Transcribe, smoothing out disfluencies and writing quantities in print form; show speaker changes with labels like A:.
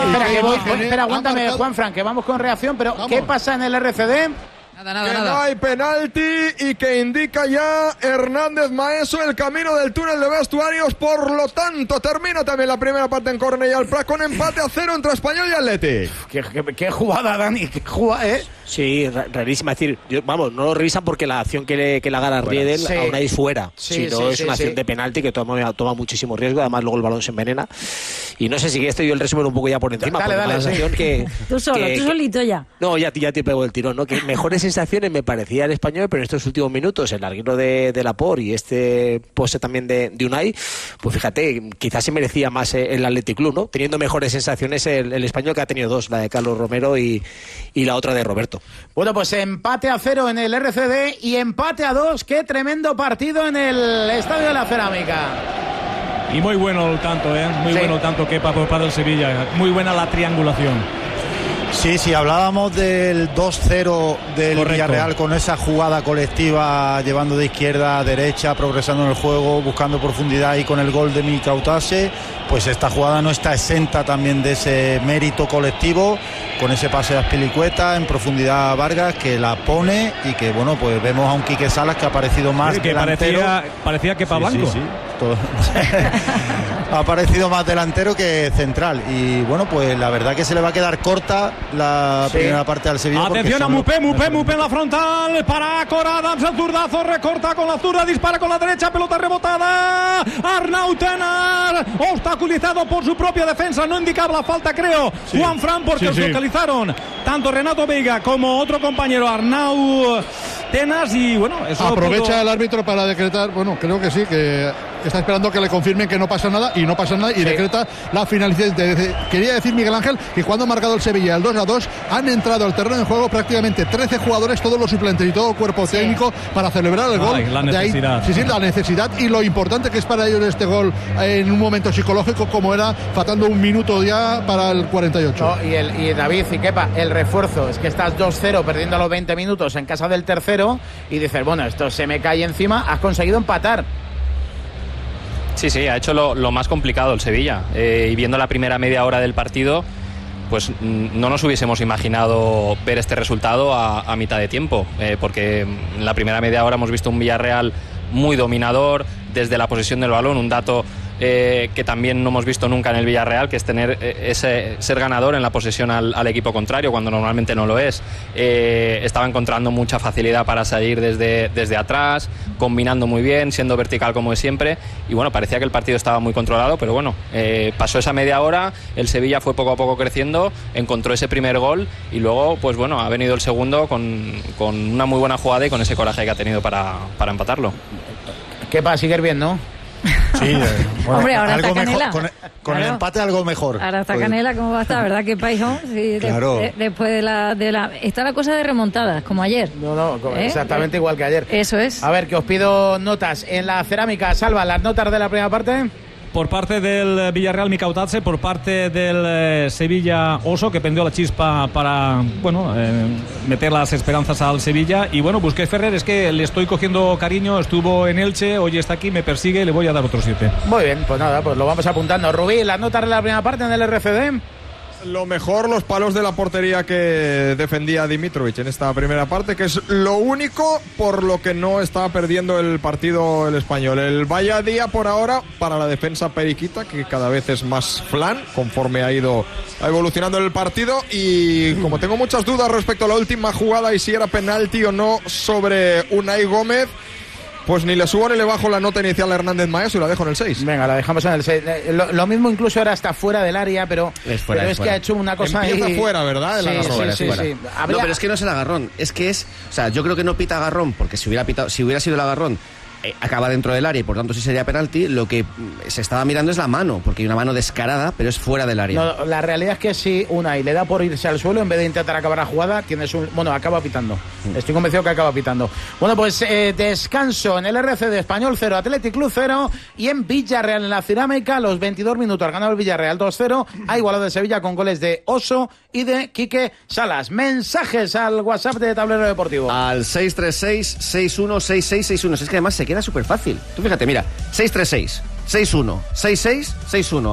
A: Espera, aguántame, Juanfran, que vamos con reacción, pero vamos. ¿Qué pasa en el RCD?
B: Nada. No hay penalti y que indica ya Hernández Maeso el camino del túnel de vestuarios. Por lo tanto, termina también la primera parte en Cornellà al Prat con empate a 0 entre Español y Atleti.
A: Qué jugada, Dani, qué jugada, ¿eh?
C: Sí, rarísima. Es decir, no lo revisan porque la acción que le agarra Riedel
A: sí.
C: aún ahí fuera.
A: Sí,
C: no es una acción de penalti que toma muchísimo riesgo. Además, luego el balón se envenena. Y no sé si estoy yo el resumen un poco ya por encima.
A: Dale,
C: la sensación que
D: tú solito ya.
C: No, ya te pego el tirón, ¿no? Que mejores sensaciones me parecía el Español, pero en estos últimos minutos, el larguero de Laporte y este pose también de Unai, pues fíjate, quizás se merecía más el Athletic Club, ¿no? Teniendo mejores sensaciones el Español, que ha tenido dos, la de Carlos Romero y la otra de Roberto.
A: Bueno, pues empate a 0 en el RCD y empate a 2. Qué tremendo partido en el Estadio de la Cerámica.
E: Y muy bueno el tanto, muy bueno el tanto que por parte del Sevilla. Muy buena la triangulación.
F: Sí, hablábamos del 2-0 del Correcto. Villarreal con esa jugada colectiva, llevando de izquierda a derecha, progresando en el juego, buscando profundidad, y con el gol de Mikautase, pues esta jugada no está exenta también de ese mérito colectivo, con ese pase a Azpilicueta, en profundidad a Vargas, que la pone, y que bueno, pues vemos a un Quique Salas que ha aparecido más delantero.
E: Parecía que para Blanco.
F: Sí. Ha aparecido más delantero que central, y bueno, pues la verdad que se le va a quedar corta la primera parte al Sevilla.
E: Atención a Mupé en la frontal para Corada, el zurdazo, recorta con la zurda, dispara con la derecha, pelota rebotada. Arnau Tenar, obstaculizado por su propia defensa, no indicaba la falta, creo, Juanfran, porque os localizaron tanto Renato Veiga como otro compañero, Arnau Tenas, y bueno, eso
G: aprovecha el árbitro para decretar, bueno, creo que sí, que está esperando que le confirmen que no pasa nada, y no pasa nada, y decreta la finalización. Quería decir, Miguel Ángel, que cuando ha marcado el Sevilla el 2-2, han entrado al terreno de juego prácticamente 13 jugadores, todos los suplentes y todo el cuerpo técnico, para celebrar el gol.
E: La necesidad.
G: De ahí, la necesidad y lo importante que es para ellos este gol en un momento psicológico como era, faltando un minuto ya para el 48.
A: No, y David y Kepa, el refuerzo, es que estás 2-0 perdiendo los 20 minutos en casa del tercero y dices, bueno, esto se me cae encima, has conseguido empatar.
H: Sí, ha hecho lo más complicado el Sevilla, y viendo la primera media hora del partido, pues no nos hubiésemos imaginado ver este resultado a mitad de tiempo, porque en la primera media hora hemos visto un Villarreal muy dominador desde la posesión del balón, un dato que también no hemos visto nunca en el Villarreal, que es tener ser ganador en la posesión al equipo contrario, cuando normalmente no lo es. Estaba encontrando mucha facilidad para salir desde atrás, combinando muy bien, siendo vertical como es siempre, y bueno, parecía que el partido estaba muy controlado, pero bueno, pasó esa media hora, el Sevilla fue poco a poco creciendo, encontró ese primer gol, y luego pues bueno, ha venido el segundo con una muy buena jugada y con ese coraje que ha tenido para empatarlo.
A: ¿Qué pasa? ¿Sigues bien, no?
F: Sí, bueno,
D: hombre, ahora
F: algo
D: está Canela.
F: Mejor, con el empate algo mejor.
D: Ahora está Canela, ¿cómo va a estar? ¿Verdad que paisón? Sí,
F: claro.
D: Después de la... Está la cosa de remontadas, como ayer.
A: No, exactamente igual que ayer.
D: Eso es.
A: A ver, que os pido notas en la Cerámica. Salva, las notas de la primera parte.
E: Por parte del Villarreal, Mikautase, por parte del Sevilla, Oso, que prendió la chispa para, meter las esperanzas al Sevilla. Y bueno, Busquets Ferrer, es que le estoy cogiendo cariño, estuvo en Elche, hoy está aquí, me persigue, le voy a dar otro 7.
A: Muy bien, pues nada, pues lo vamos apuntando. Rubí, las notas de la primera parte en el RCD.
B: Lo mejor, los palos de la portería que defendía Dimitrovic en esta primera parte, que es lo único por lo que no está perdiendo el partido el Español. El vaya día por ahora para la defensa periquita, que cada vez es más flan conforme ha ido evolucionando el partido, y como tengo muchas dudas respecto a la última jugada y si era penalti o no sobre Unai Gómez, pues ni le subo ni le bajo la nota inicial a Hernández Maeso y la dejo en el 6.
A: Venga, la dejamos en el 6. Lo mismo incluso ahora está fuera del área, pero es que ha hecho una cosa
B: empieza
A: ahí.
B: Fuera, ¿verdad? El agarrón.
A: Sí.
I: No, pero es que no es el agarrón. Es que o sea, yo creo que no pita agarrón, porque si hubiera sido el agarrón, acaba dentro del área y por tanto sí sería penalti. Lo que se estaba mirando es la mano, porque hay una mano descarada, pero es fuera del área.
A: No, la realidad es que si Unai le da por irse al suelo en vez de intentar acabar la jugada, acaba pitando. Estoy convencido que acaba pitando. Bueno, pues descanso en el RC de Español 0, Athletic Club 0, y en Villarreal, en la Cerámica, los 22 minutos ganado el Villarreal 2-0, ha igualado el Sevilla con goles de Oso y de Quique Salas. Mensajes al WhatsApp de Tablero Deportivo.
I: Al 636-616661. Es que además se queda súper fácil. Tú fíjate, mira, 636-616661.